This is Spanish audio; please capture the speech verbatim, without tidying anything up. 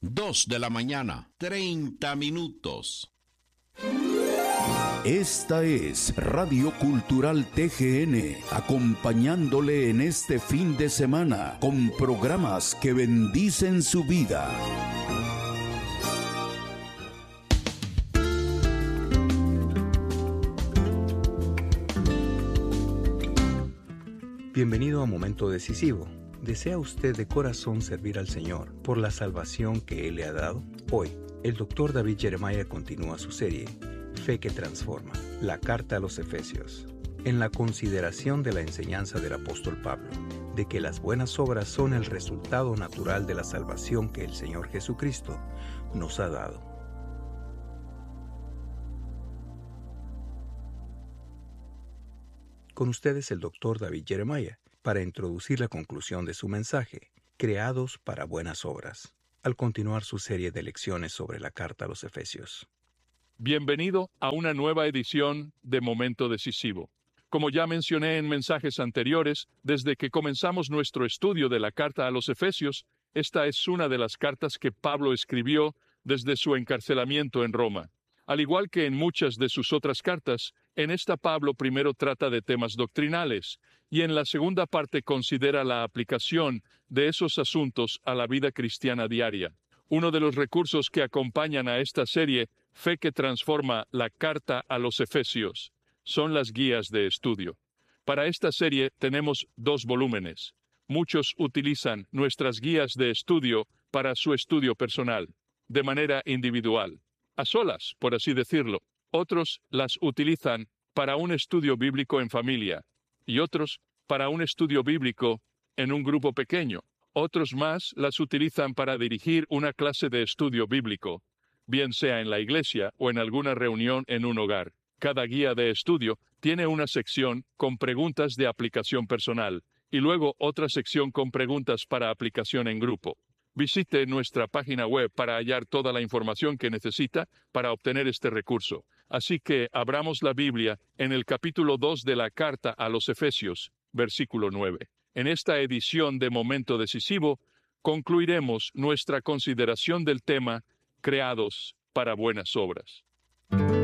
dos de la mañana, treinta minutos. Esta es Radio Cultural T G N, acompañándole en este fin de semana con programas que bendicen su vida. Bienvenido a Momento Decisivo. ¿Desea usted de corazón servir al Señor por la salvación que Él le ha dado? Hoy, el doctor David Jeremiah continúa su serie, Fe que Transforma, la carta a los Efesios, en la consideración de la enseñanza del apóstol Pablo, de que las buenas obras son el resultado natural de la salvación que el Señor Jesucristo nos ha dado. Con ustedes el doctor David Jeremiah, para introducir la conclusión de su mensaje, Creados para buenas obras, al continuar su serie de lecciones sobre la carta a los Efesios. Bienvenido a una nueva edición de Momento Decisivo. Como ya mencioné en mensajes anteriores, desde que comenzamos nuestro estudio de la carta a los Efesios, esta es una de las cartas que Pablo escribió desde su encarcelamiento en Roma. Al igual que en muchas de sus otras cartas, en esta Pablo primero trata de temas doctrinales, y en la segunda parte considera la aplicación de esos asuntos a la vida cristiana diaria. Uno de los recursos que acompañan a esta serie, Fe que Transforma, la carta a los Efesios, son las guías de estudio. Para esta serie tenemos dos volúmenes. Muchos utilizan nuestras guías de estudio para su estudio personal, de manera individual, a solas, por así decirlo. Otros las utilizan para un estudio bíblico en familia, y otros para un estudio bíblico en un grupo pequeño. Otros más las utilizan para dirigir una clase de estudio bíblico, bien sea en la iglesia o en alguna reunión en un hogar. Cada guía de estudio tiene una sección con preguntas de aplicación personal, y luego otra sección con preguntas para aplicación en grupo. Visite nuestra página web para hallar toda la información que necesita para obtener este recurso. Así que abramos la Biblia en el capítulo dos de la carta a los Efesios, versículo nueve. En esta edición de Momento Decisivo, concluiremos nuestra consideración del tema Creados para buenas obras.